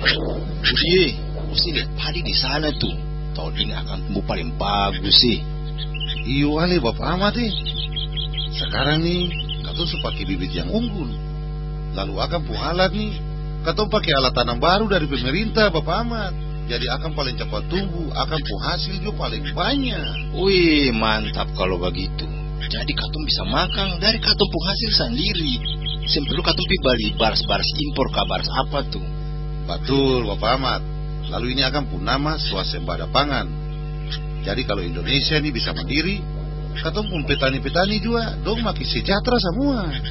Mesti lihat padi di sana tuh. Tahun ini akan tumbuh paling bagus sih. Iyo ale Bapak Ahmad sekarang nih katong su pakai bibit yang unggul. Lalu akan pun alat nih, katong pakai alat tanam baru dari pemerintah Bapak Ahmad. Jadi akan paling cepat tumbuh, akan pun hasil juga paling banyak. Wih, mantap kalau begitu. Jadi katong bisa makan dari katong pun hasil sendiri. Sebelum katong pi beli baras-baras impor kabaras apa tuh. Betul Bapak Ahmad. Lalu ini akan pun nama swasembada pangan. Jadi kalau Indonesia ini bisa mandiri, katong pun petani-petani juga dong makin sejahtera semua.